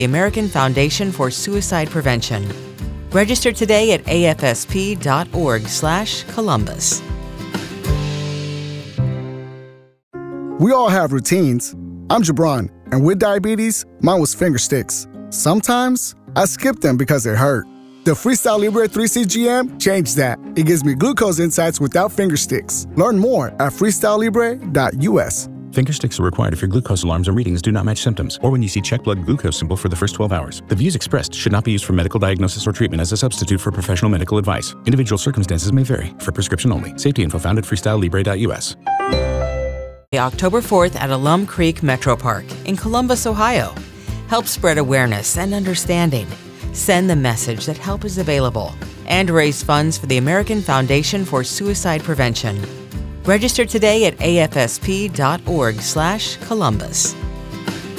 the American Foundation for Suicide Prevention. Register today at afsp.org/Columbus. We all have routines. I'm Jabron, and with diabetes, mine was finger sticks. Sometimes I skip them because it hurt. The Freestyle Libre 3CGM changed that. It gives me glucose insights without finger sticks. Learn more at freestylelibre.us. Finger sticks are required if your glucose alarms or readings do not match symptoms, or when you see check blood glucose symbol for the first 12 hours. The views expressed should not be used for medical diagnosis or treatment as a substitute for professional medical advice. Individual circumstances may vary. For prescription only. Safety info found at freestylelibre.us. October 4th at Alum Creek Metro Park in Columbus, Ohio. Help spread awareness and understanding. Send the message that help is available and raise funds for the American Foundation for Suicide Prevention. Register today at afsp.org/Columbus.